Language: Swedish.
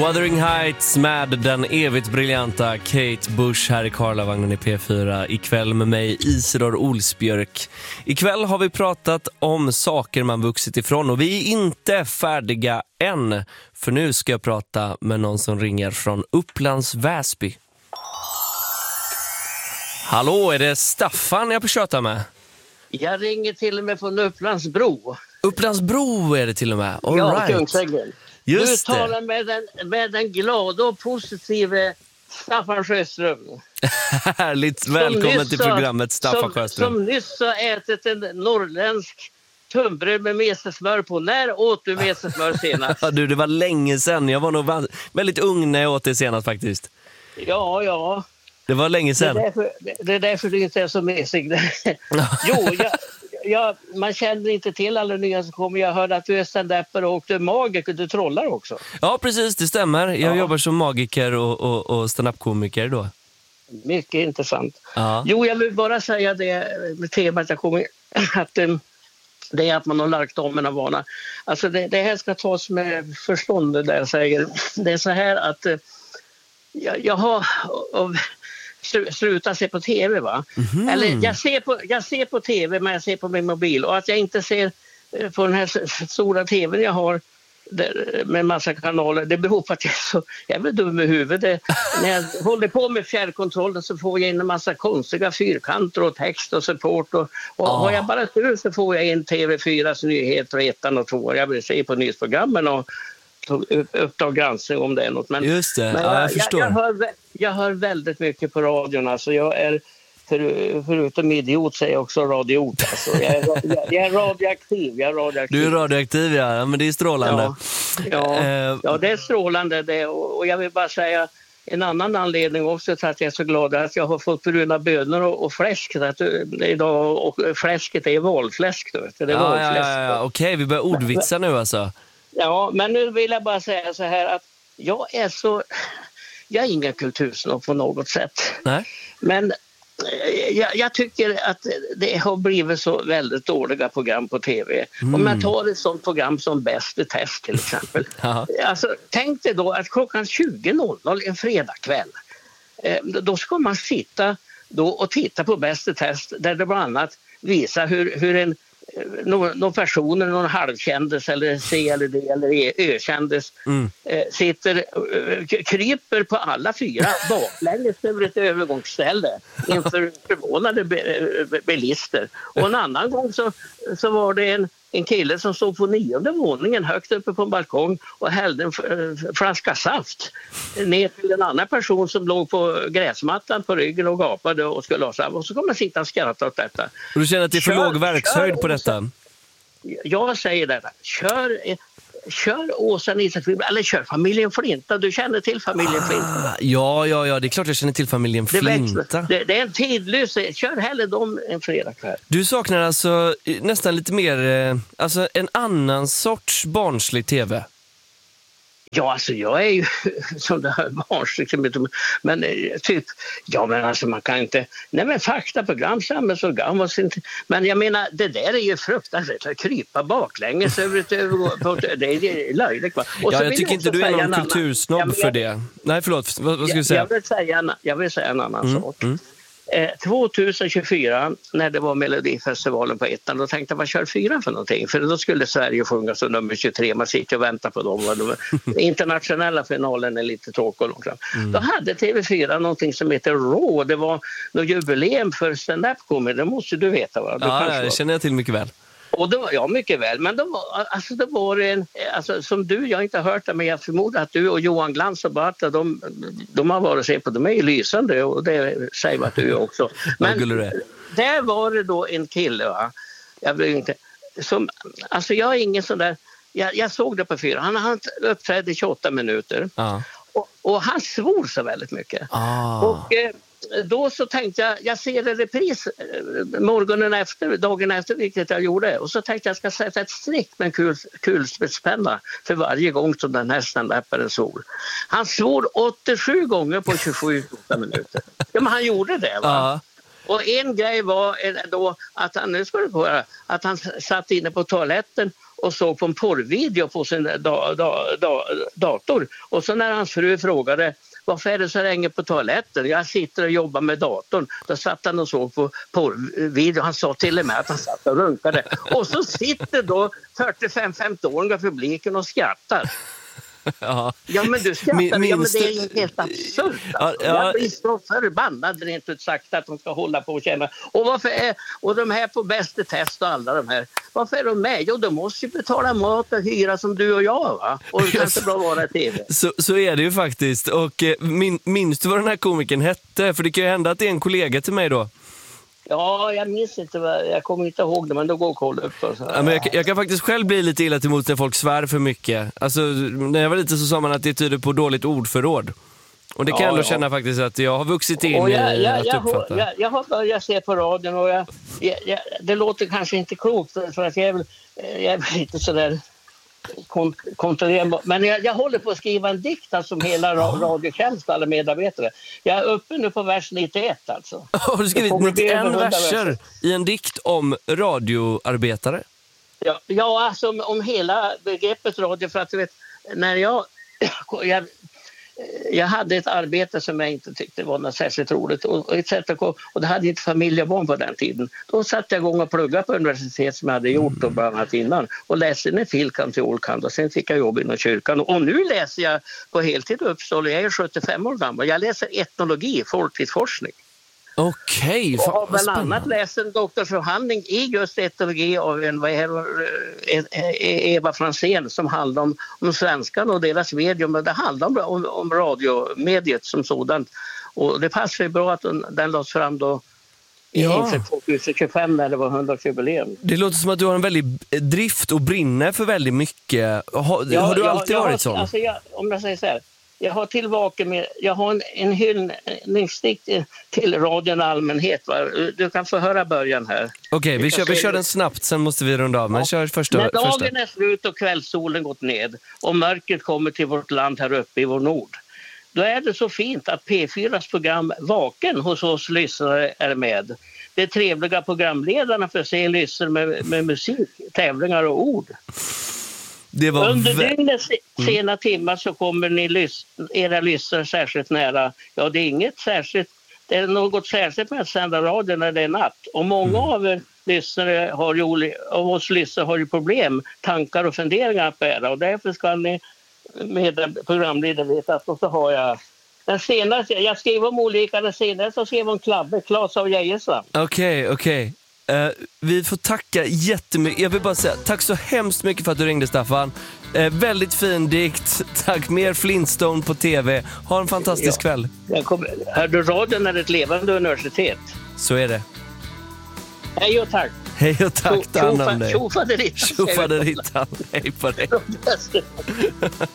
Wuthering Heights med den evigt briljanta Kate Bush här i Karlavagnen i P4. Ikväll med mig Isidor Olsbjörk. Ikväll har vi pratat om saker man vuxit ifrån och vi är inte färdiga än. För nu ska jag prata med någon som ringer från Upplands Väsby. Hallå, är det Staffan jag pratar med? Jag ringer till och med från Upplandsbro. Upplandsbro är det till och med? All ja, right. Kungsängen. Du talar med den glada och positiva Staffan Sjöström. Härligt, välkommen till programmet Staffan Sjöström. Som nyss har ätit en norrländsk tunnbröd med mesesmör på. När åt du mesesmör senast? Du, det var länge sedan. Jag var nog väldigt ung när jag åt det senast faktiskt. Ja. Det var länge sedan. Det är därför du inte är så mesig. Jo, man känner inte till alla nya som kommer. Jag hörde att du är stand-upper och du är magiker, du trollar också. Ja, precis, det stämmer. Jag jobbar som magiker och stand-up-komiker då. Mycket intressant. Ja. Jo, jag vill bara säga det med temat jag kommer att det är att man har lagt om en vana. Alltså det här ska tas med förstånd där jag säger. Det är så här att jag har sluta se på tv, va? Mm-hmm. Eller jag ser på tv, men jag ser på min mobil. Och att jag inte ser på den här stora tvn jag har med massa kanaler, det beror på att jag är väl dum i huvudet. När jag håller på med fjärrkontrollen så får jag in en massa konstiga fyrkanter och text och support. Och har jag bara tur så får jag in TV4s nyheter och 1 och 2. Jag vill se på nyhetsprogrammen och uppdrag granskning om det är något. Men, just det, men jag förstår. Jag hör väldigt mycket på radion. Alltså jag är, förutom idiot, så är jag också radiot. Alltså jag är radioaktiv. Du är radioaktiv, ja. Men det är strålande. Ja, det är strålande. Det. Och jag vill bara säga en annan anledning också till att jag är så glad att jag har fått bruna bönor och fläsk. Idag, och fläsket är valfläsk. Det är valfläsk. Ja. Okej, vi börjar ordvitsa nu alltså. Ja, men nu vill jag bara säga så här att jag är ingen kultursnobb på något sätt. Nej. Men jag tycker att det har blivit så väldigt dåliga program på tv. Om man tar ett sånt program som Bäst i test till exempel. Alltså, tänk dig då att klockan 20.00 en fredagkväll, då ska man sitta då och titta på Bäst i test där det bland annat visar hur någon personer, någon halvkändis eller C eller D eller Ö-kändis sitter, kryper på alla 4 baklänges över ett övergångsställe inför förvånade bilister. Och en annan gång så var det en kille som stod på 9:e våningen högt uppe på en balkong och hällde en flaska saft ner till en annan person som låg på gräsmattan på ryggen och gapade och skulle ha saft. Och så kommer man sitta och skratta åt detta. Och du känner att det är för låg verkshöjd på detta? Jag säger detta. Kör Åsa Nilsson eller kör familjen Flinta. Du känner till familjen Flinta? Ja, det är klart jag känner till familjen Flinta. Det är en tidlös. Kör hellre dem en fredagkväll. Du saknar alltså nästan lite mer alltså en annan sorts barnslig tv. Ja, alltså jag är ju som det här barnsligt, men typ, men alltså man kan inte, faktaprogram, samhällsorgan, men jag menar, det där är ju fruktansvärt att krypa baklänges över ett det är löjligt. Jag tycker inte du är någon kultursnobb för det. Nej, förlåt, vad ska du säga? Jag vill säga en annan sak. 2024, när det var Melodifestivalen på 1, då tänkte jag, vad kör 4 för någonting? För då skulle Sverige sjunga som nummer 23, man sitter och väntar på dem. Internationella finalen är lite tråkig. Då hade TV4 någonting som heter Raw, det var något jubileum för stand-up-komedi, det måste du veta, va? Det känner jag till mycket väl. Och då, mycket väl. Men då var det en, som du, jag har inte hört det, men jag förmodar att du och Johan Glans och Bata, de har varit och se på, de är ju lysande, och det säger vad du också. Men där var det då en kille, va? Jag är ingen sån där, jag såg det på 4, han uppträdde 28 minuter. Och han svor så väldigt mycket. Och då så tänkte jag ser en repris dagen efter vilket jag gjorde. Och så tänkte jag ska sätta ett streck med en kulspetspenna för varje gång som den här stand-upparen svor. Han svor 87 gånger på 27 minuter. Ja, men han gjorde det, va? Och en grej var då att han satt inne på toaletten och såg på en porrvideo på sin dator. Och så när hans fru frågade varför är det så länge på toaletten? Jag sitter och jobbar med datorn. Då satt han och såg på porrvideo. Han sa till och med att han satt och runkade. Och så sitter då 45-50-åriga publiken och skrattar. Ja, men du skrattar. Ja, men det är ju helt absurt. Alltså. Jag blir så förbannad rent ut sagt att de ska hålla på och känna. Och de här på Bästa test och alla de här. Varför är de med? Jo, de måste ju betala mat och hyra som du och jag, va? Och det kanske bra vara tv. Så är det ju faktiskt. Och minns du vad den här komikern hette? För det kan ju hända att det är en kollega till mig då. Ja, jag minns inte, jag kommer inte ihåg det, men då går och kolla upp. Ja, men jag kan faktiskt själv bli lite illa till emot när folk svär för mycket. Alltså, när jag var lite så sa man att det tyder på dåligt ordförråd. Och det kan jag ändå känna faktiskt att jag har vuxit in i att uppfatta. Jag har börjat se på radion och det låter kanske inte klokt för att jag är lite sådär kontrollerbar. Men jag håller på att skriva en dikt som hela radiotjänst, alla medarbetare. Jag är uppe nu på vers 91 alltså. Har du skrivit 91 verser i en dikt om radioarbetare? Ja, alltså om hela begreppet radio, för att du vet, när jag hade ett arbete som jag inte tyckte var något särskilt roligt och det hade inte familj och barn på den tiden. Då satte jag igång och pluggade på universitet som jag hade gjort och bland annat innan och läste en filkant till Ålkant och sen fick jag jobb inom kyrkan och nu läser jag på heltid i Uppsala. Jag är 75 år gammal. Jag läser etnologi, folklivsforskning. Okej, och har bland annat läst en doktorsavhandling i just etologi av Eva Franzén som handlar om svenskan och deras medium. Det handlar om radiomediet som sådant. Och det passar ju bra att den lades fram då inför 2025 när det var 100-årsjubileum. Det låter som att du har en väldig drift och brinner för väldigt mycket. Har du alltid varit sån? Alltså om jag säger så här. Jag har en hyllningsdikt till radion allmänhet. Va? Du kan få höra början här. Okej, vi kör den snabbt, sen måste vi runda av. Men kör första. När dagen är slut och kvällssolen gått ned och mörkret kommer till vårt land här uppe i vår nord. Då är det så fint att P4s program Vaken hos oss lyssnare är med. Det trevliga programledarna för sig lyssnar med musik, tävlingar och ord. Under dygnets sena timmar så kommer era lyssnare särskilt nära. Ja, det är inget särskilt. Det är något särskilt med att sända radio när det är natt. Och många av oss lyssnare har ju problem, tankar och funderingar på era. Och därför ska ni med programledare veta att så har jag den senaste. Jag skrev om olika, den senaste så skrev om Klabbe, Klas av Geijerstam. Okej. Vi får tacka jättemycket. Jag vill bara säga tack så hemskt mycket för att du ringde, Staffan. Väldigt fin dikt. Tack, mer Flintstone på tv. Ha en fantastisk kväll. Hör du, radion är ett levande universitet. Så är det. Hej och tack. Hej och tack. Tjofaderittan. Hej på dig.